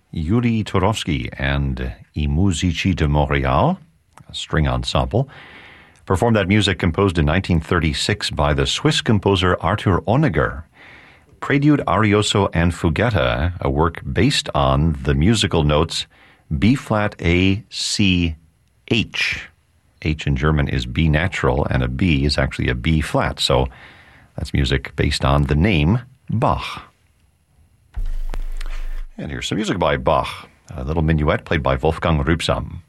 Yuri Turovsky and I Musici de Montréal, a string ensemble, performed that music composed in 1936 by the Swiss composer Arthur Honegger. Prelude, Arioso, and Fugetta, a work based on the musical notes B-flat, A, C, H. H in German is B natural, and a B is actually a B-flat, so that's music based on the name Bach. And here's some music by Bach, a little minuet played by Wolfgang Rübsam.